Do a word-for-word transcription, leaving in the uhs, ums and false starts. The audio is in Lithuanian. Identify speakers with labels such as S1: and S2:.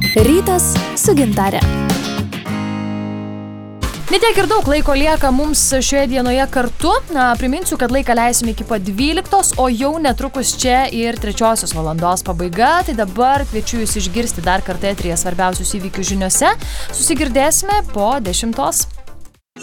S1: Rytas su Gintare.
S2: Netiek ir daug laiko lieka mums šioje dienoje kartu. Na, priminsiu, kad laiką leisime iki pat dvyliktos, o jau netrukus čia ir trečiosios valandos pabaiga. Tai dabar kviečiu jūs išgirsti dar kartą eteryje svarbiausius įvykius žiniose. Susigirdėsime po dešimtos.